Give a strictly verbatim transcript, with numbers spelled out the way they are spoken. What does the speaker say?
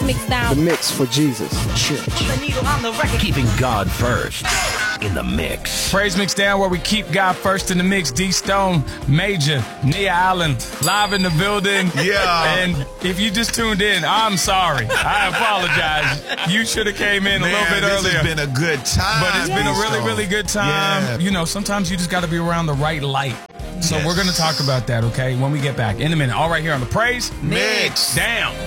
Mix Down. The mix for Jesus Church. Keeping God first in the mix. Praise Mix Down, where we keep God first in the mix. D Stone, Major, Nia Allen, live in the building. Yeah. And if you just tuned in, I'm sorry. I apologize. You should have came in Man, a little bit this earlier. It's been a good time. But it's been a really, really good time. Yeah. You know, sometimes you just got to be around the right light. So Yes. we're going to talk about that, okay, when we get back in a minute. All right, here on the Praise Mix Down.